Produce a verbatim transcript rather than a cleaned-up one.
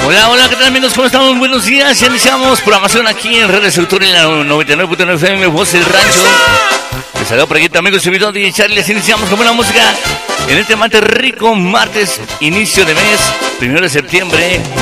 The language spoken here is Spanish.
Hola, hola, ¿qué tal amigos? ¿Cómo estamos? Buenos días, ya iniciamos programación aquí en Red Estructura en la noventa y nueve punto nueve F M, Voz del Rancho. Les saludo por aquí, amigos, servidor de Charlie. Les iniciamos con buena música en este martes rico, martes, inicio de mes, primero de septiembre,